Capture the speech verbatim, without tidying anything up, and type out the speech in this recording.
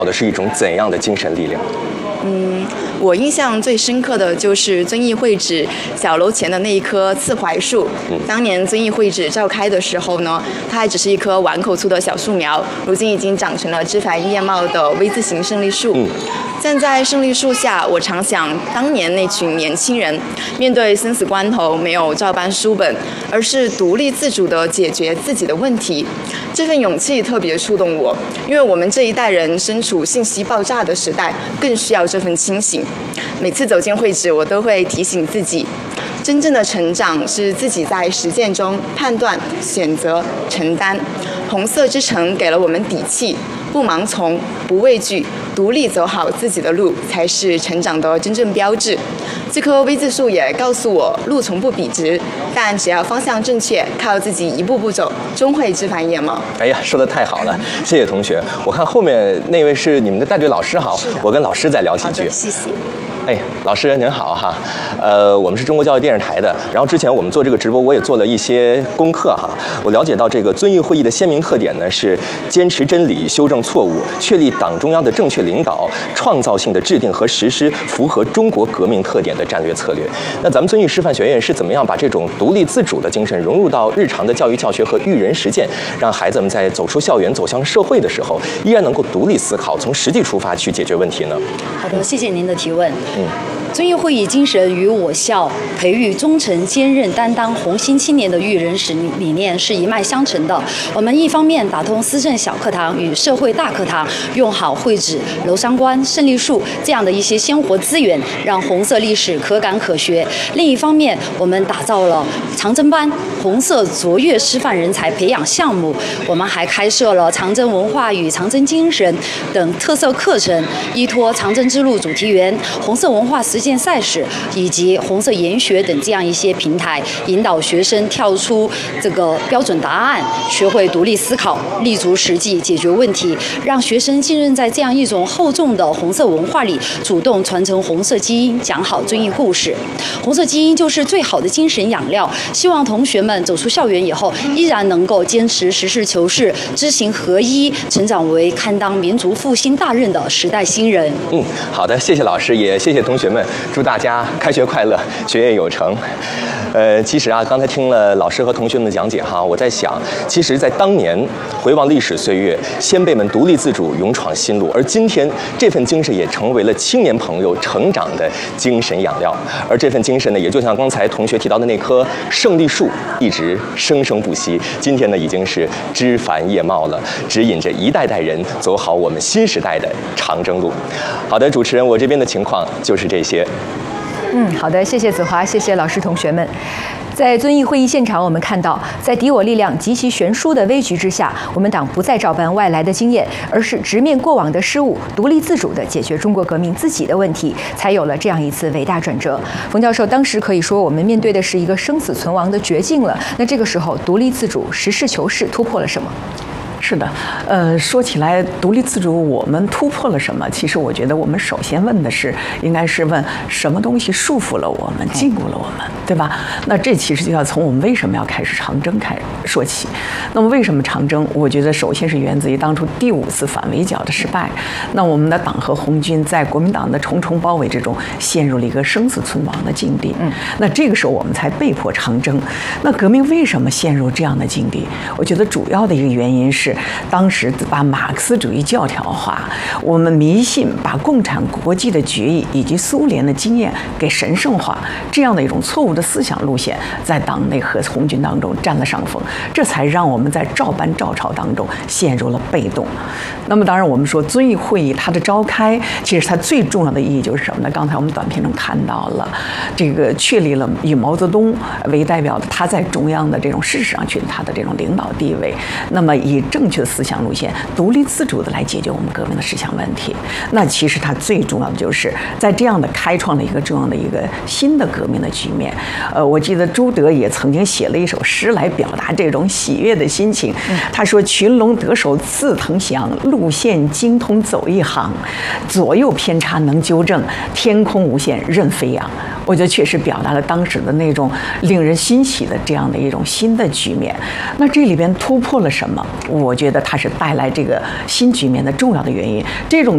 的是一种怎样的精神力量？ 嗯，我印象最深刻的就是遵义会址小楼前的那一棵刺槐树。嗯、当年遵义会址召开的时候呢，它还只是一棵碗口粗的小树苗，如今已经长成了枝繁叶茂的 V 字形胜利树。嗯、站在胜利树下，我常想当年那群年轻人面对生死关头，没有照搬书本，而是独立自主地解决自己的问题。这份勇气特别触动我，因为我们这一代人身处信息爆炸的时代，更需要这份清醒。每次走进会址，我都会提醒自己，真正的成长是自己在实践中判断、选择、承担。红色之城给了我们底气，不盲从，不畏惧，独立走好自己的路，才是成长的真正标志。这棵 V 字树也告诉我，路从不笔直，但只要方向正确，靠自己一步步走，终会枝繁叶茂。 哎呀，说得太好了，谢谢同学。我看后面那位是你们的带队老师，好，我跟老师再聊几句。 谢谢。 哎，老师您好哈，呃，我们是中国教育电视台的。然后之前我们做这个直播，我也做了一些功课哈。我了解到这个遵义会议的鲜明特点呢是坚持真理、修正错误、确立党中央的正确领导、创造性的制定和实施符合中国革命特点的战略策略。那咱们遵义师范学院是怎么样把这种独立自主的精神融入到日常的教育教学和育人实践，让孩子们在走出校园、走向社会的时候，依然能够独立思考，从实际出发去解决问题呢？ 好的，谢谢您的提问。 嗯， 遵义会议精神与我校培育忠诚、坚韧、担当、红心青年的育人史理念是一脉相承的。我们一方面打通思政小课堂与社会大课堂，用好会址、娄山关、胜利树这样的一些鲜活资源，让红色历史可感可学；另一方面，我们打造了长征班、红色卓越师范人才培养项目，我们还开设了长征文化与长征精神等特色课程，依托长征之路主题园、红色文化实践赛事以及红色研学等这样一些平台，引导学生跳出这个标准答案，学会独立思考，立足实际解决问题，让学生浸润在这样一种厚重的红色文化里，主动传承红色基因，讲好遵义故事。红色基因就是最好的精神养料，希望同学们走出校园以后，依然能够坚持实事求是、知行合一，成长为堪当民族复兴大任的时代新人。 嗯，好的，谢谢老师，也谢谢同学们，祝大家开学快乐，学业有成。呃，其实啊，刚才听了老师和同学们的讲解哈，我在想，其实，在当年回望历史岁月，先辈们独立自主，勇闯新路，而今天这份精神也成为了青年朋友成长的精神养料。而这份精神呢，也就像刚才同学提到的那棵胜利树，一直生生不息。今天呢，已经是枝繁叶茂了，指引着一代代人走好我们新时代的长征路。好的，主持人，我这边的情况就是这些。 嗯，好的，谢谢子华，谢谢老师同学们。在遵义会议现场，我们看到，在敌我力量极其悬殊的危局之下，我们党不再照搬外来的经验，而是直面过往的失误，独立自主地解决中国革命自己的问题，才有了这样一次伟大转折。冯教授，当时可以说我们面对的是一个生死存亡的绝境了。那这个时候，独立自主、实事求是突破了什么？ 是的，呃，说起来独立自主，我们突破了什么？其实我觉得我们首先问的是，应该是问什么东西束缚了我们，禁锢了我们，对吧？那这其实就要从我们为什么要开始长征开始说起。那么为什么长征？我觉得首先是源自于当初第五次反围剿的失败。那我们的党和红军在国民党的重重包围之中，陷入了一个生死存亡的境地。嗯，那这个时候我们才被迫长征。那革命为什么陷入这样的境地？我觉得主要的一个原因是，当时把马克思主义教条化，我们迷信把共产国际的决议以及苏联的经验给神圣化，这样的一种错误的思想路线在党内和红军当中占了上风，这才让我们在照搬照抄当中陷入了被动。那么当然我们说遵义会议它的召开，其实它最重要的意义就是什么呢？刚才我们短片中看到了，这个确立了以毛泽东为代表的他在中央的这种事实上确立他的这种领导地位，那么以正确的思想路线独立自主的来解决我们革命的思想问题。那其实它最重要的就是在这样的开创了一个重要的一个新的革命的局面。呃，我记得朱德也曾经写了一首诗来表达这种喜悦的心情。他说：“群龙得手自腾翔，路线精通走一行，左右偏差能纠正，天空无限任飞扬。”我觉得确实表达了当时的那种令人欣喜的这样的一种新的局面。那这里边突破了什么？我觉得它是带来这个新局面的重要的原因。这种